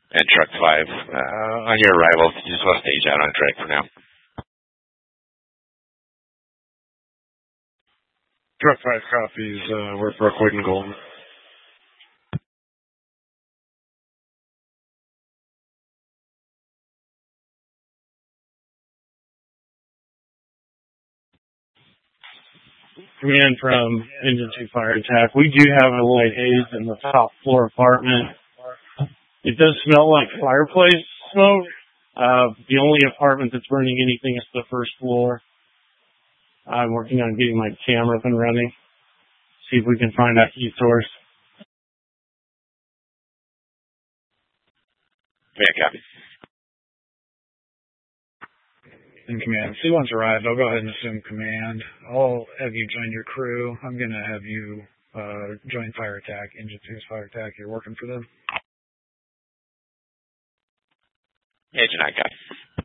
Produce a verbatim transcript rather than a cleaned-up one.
And Truck five, uh, on your arrival, you just want to stage out on track for now. Truck five copies, uh, we're for Brooklyn and Golden. Command from Engine two Fire Attack. We do have a light haze in the top floor apartment. It does smell like fireplace smoke. Uh, the only apartment that's burning anything is the first floor. I'm working on getting my camera up and running. See if we can find that heat source. Yeah, copy. In command. C one's arrived. I'll go ahead and assume command. I'll have you join your crew. I'm going to have you uh, join Fire Attack. Engine two's Fire Attack. You're working for them? Agent, I got